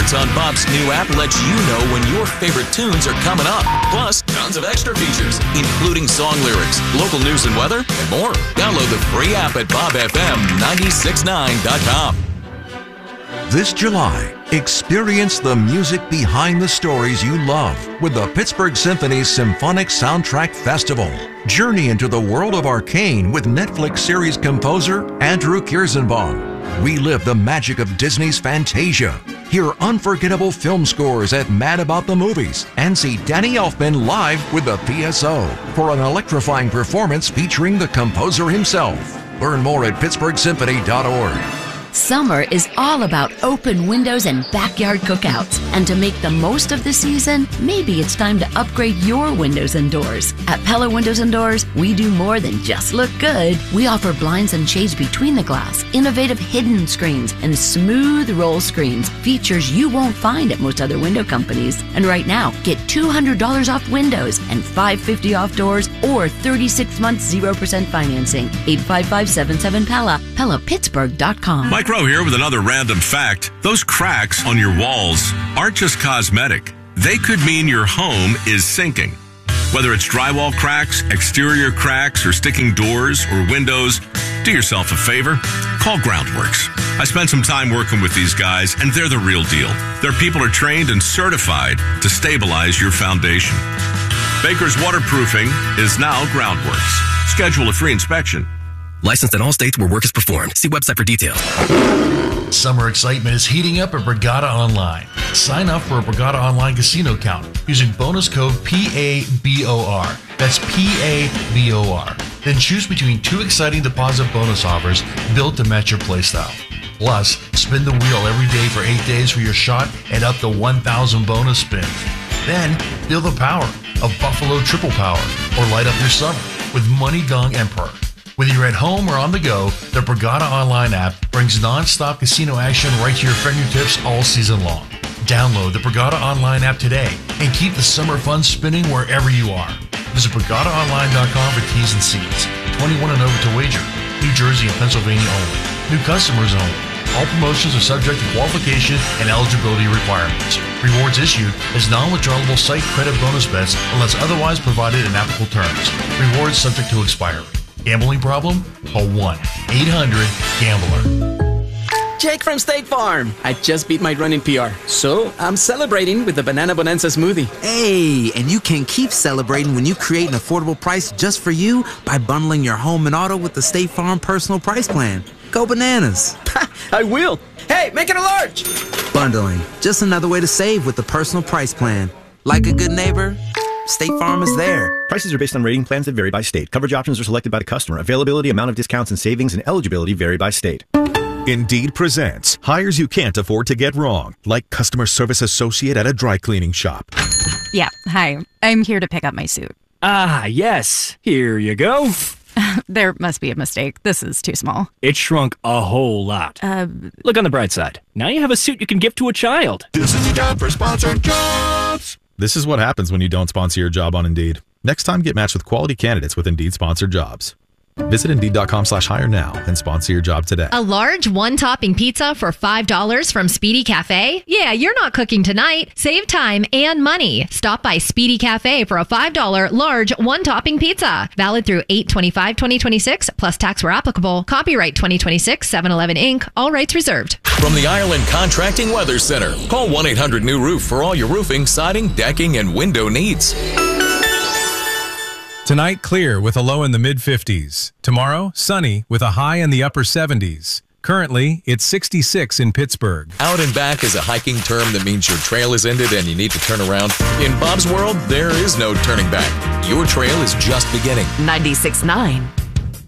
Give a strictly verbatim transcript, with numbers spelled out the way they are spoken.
alerts on Bob's new app let you know when your favorite tunes are coming up. Plus, tons of extra features, including song lyrics, local news and weather, and more. Download the free app at bob f m nine six nine dot com. This July, experience the music behind the stories you love with the Pittsburgh Symphony's Symphonic Soundtrack Festival. Journey into the world of Arcane with Netflix series composer Andrew Kirzenbaum. Relive the magic of Disney's Fantasia. Hear unforgettable film scores at Mad About the Movies and see Danny Elfman live with the P S O for an electrifying performance featuring the composer himself. Learn more at pittsburgh symphony dot org. Summer is all about open windows and backyard cookouts. And to make the most of the season, maybe it's time to upgrade your windows and doors. At Pella Windows and Doors, we do more than just look good. We offer blinds and shades between the glass, innovative hidden screens, and smooth roll screens, features you won't find at most other window companies. And right now, get two hundred dollars off windows and five hundred fifty dollars off doors or thirty-six months zero percent financing. eight five five, seven seven, P E L L A, Pella Pittsburgh dot com. Mike Rowe here with another random fact. Those cracks on your walls aren't just cosmetic. They could mean your home is sinking. Whether it's drywall cracks, exterior cracks, or sticking doors or windows, do yourself a favor. Call Groundworks. I spent some time working with these guys, and they're the real deal. Their people are trained and certified to stabilize your foundation. Baker's Waterproofing is now Groundworks. Schedule a free inspection. Licensed in all states where work is performed. See website for details. Summer excitement is heating up at Borgata Online. Sign up for a Borgata Online casino account using bonus code P A B O R. That's P A B O R. Then choose between two exciting deposit bonus offers built to match your playstyle. Plus, spin the wheel every day for eight days for your shot at up to one thousand bonus spins. Then, feel the power of Buffalo Triple Power or light up your summer with Money Gong Emperor. Whether you're at home or on the go, the Borgata Online app brings non-stop casino action right to your fingertips all season long. Download the Borgata Online app today and keep the summer fun spinning wherever you are. Visit borgata online dot com for T's and C's. twenty-one and over to wager. New Jersey and Pennsylvania only. New customers only. All promotions are subject to qualification and eligibility requirements. Rewards issued as non-withdrawable site credit bonus bets unless otherwise provided in applicable terms. Rewards subject to expiry. Gambling problem? Call one eight hundred gambler. Jake from State Farm. I just beat my running P R, so I'm celebrating with the Banana Bonanza smoothie. Hey, and you can keep celebrating when you create an affordable price just for you by bundling your home and auto with the State Farm Personal Price Plan. Go bananas. I will. Hey, make it a large. Bundling, just another way to save with the Personal Price Plan. Like a good neighbor, State Farm is there. Prices are based on rating plans that vary by state. Coverage options are selected by the customer. Availability, amount of discounts and savings, and eligibility vary by state. Indeed presents hires you can't afford to get wrong, like customer service associate at a dry cleaning shop. Yeah, hi. I'm here to pick up my suit. Ah, yes. Here you go. There must be a mistake. This is too small. It shrunk a whole lot. Uh, Look on the bright side. Now you have a suit you can give to a child. This is the time for sponsored jobs. This is what happens when you don't sponsor your job on Indeed. Next time, get matched with quality candidates with Indeed sponsored jobs. Visit Indeed.com slash hire now and sponsor your job today. A large one-topping pizza for five dollars from Speedy Cafe? Yeah, you're not cooking tonight. Save time and money. Stop by Speedy Cafe for a five dollars large one-topping pizza. Valid through eight twenty-five twenty twenty-six, plus tax where applicable. Copyright twenty twenty-six, seven eleven Incorporated. All rights reserved. From the Ireland Contracting Weather Center, call one eight hundred new roof for all your roofing, siding, decking, and window needs. Tonight, clear with a low in the mid fifties. Tomorrow, sunny with a high in the upper seventies. Currently, it's sixty-six in Pittsburgh. Out and back is a hiking term that means your trail is ended and you need to turn around. In Bob's world, there is no turning back. Your trail is just beginning. ninety-six point nine